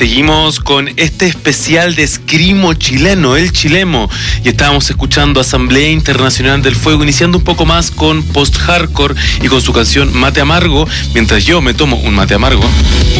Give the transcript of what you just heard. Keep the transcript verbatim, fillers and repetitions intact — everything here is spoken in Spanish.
Seguimos con este especial de esgrimo chileno, el Chilemo, y estábamos escuchando Asamblea Internacional del Fuego, iniciando un poco más con post-hardcore y con su canción Mate Amargo, mientras yo me tomo un mate amargo.